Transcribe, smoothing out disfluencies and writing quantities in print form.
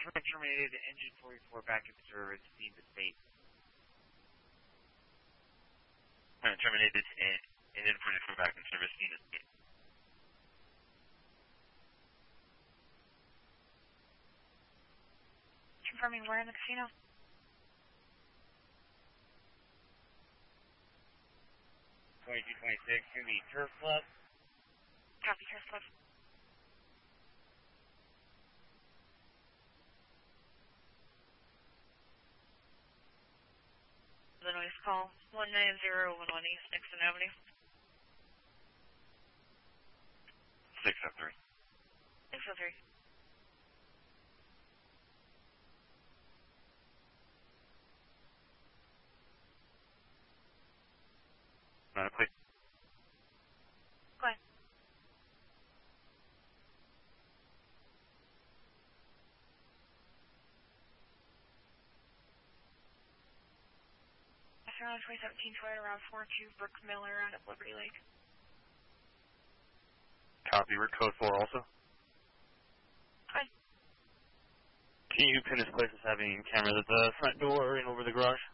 Terminated, engine 44 back in service, need the state. Terminated, engine 44 back in service, need the state. Confirming where in the casino? 2226, going to be Turf Club. Copy, Turf Club. Illinois call 19011 East Nixon Avenue. 603. 603. Please. Go ahead. Around 2017 Toyota RAV4 to Brooke Miller out of Liberty Lake. Copy, we're code 4 also. Hi. Can you pin this place as having cameras at the front door and over the garage?